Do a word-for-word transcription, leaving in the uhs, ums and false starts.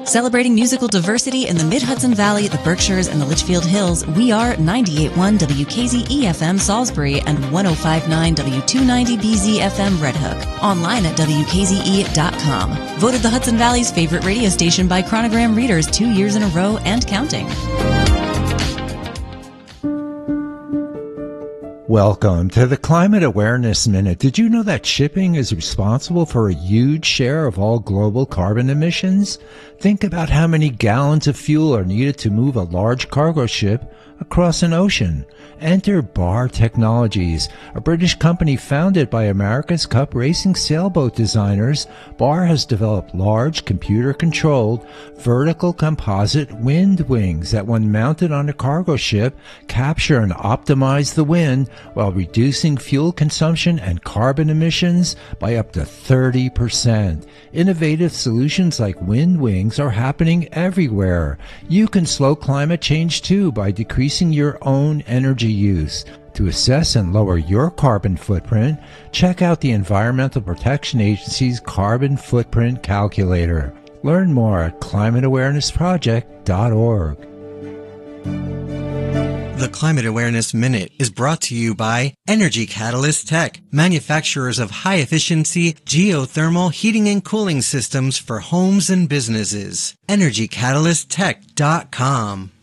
Celebrating musical diversity in the Mid-Hudson Valley, the Berkshires, and the Litchfield Hills, we are ninety-eight point one W K Z E F M Salisbury and one oh five point nine W two ninety B Z F M Red Hook. Online at W K Z E dot com. Voted the Hudson Valley's favorite radio station by Chronogram readers two years in a row and counting. Welcome to the Climate Awareness Minute. Did you know that shipping is responsible for a huge share of all global carbon emissions? Think about how many gallons of fuel are needed to move a large cargo ship across an ocean. Enter Bar Technologies, a British company founded by America's Cup racing sailboat designers. Bar has developed large, computer-controlled, vertical composite wind wings that, when mounted on a cargo ship, capture and optimize the wind while reducing fuel consumption and carbon emissions by up to thirty percent. Innovative solutions like wind wings are happening everywhere. You can slow climate change too by decreasing your own energy use. To assess and lower your carbon footprint, check out the Environmental Protection Agency's Carbon Footprint Calculator. Learn more at climate awareness project dot org. The Climate Awareness Minute is brought to you by Energy Catalyst Tech, manufacturers of high-efficiency geothermal heating and cooling systems for homes and businesses. energy catalyst tech dot com.